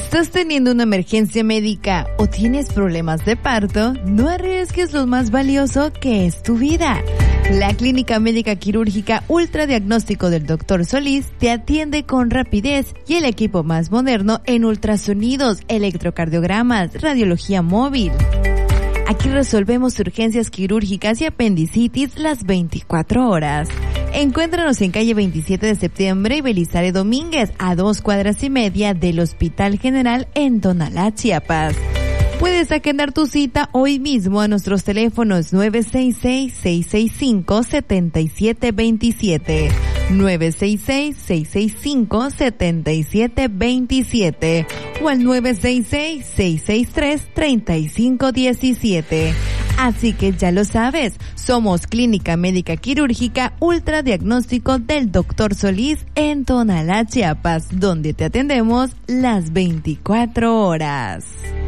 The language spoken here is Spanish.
¿Estás teniendo una emergencia médica o tienes problemas de parto? No arriesgues lo más valioso que es tu vida. La Clínica Médica Quirúrgica Ultradiagnóstico del Dr. Solís te atiende con rapidez y el equipo más moderno en ultrasonidos, electrocardiogramas, radiología móvil. Aquí resolvemos urgencias quirúrgicas y apendicitis las 24 horas. Encuéntranos en calle 27 de septiembre y Belisario Domínguez, a 2 cuadras y media del Hospital General en Tonalá, Chiapas. Puedes agendar tu cita hoy mismo a nuestros teléfonos 966-665-7727, 966-665-7727 o al 966-663-3517. Así que ya lo sabes, somos Clínica Médica Quirúrgica Ultradiagnóstico del Dr. Solís en Tonalá, Chiapas, donde te atendemos las 24 horas.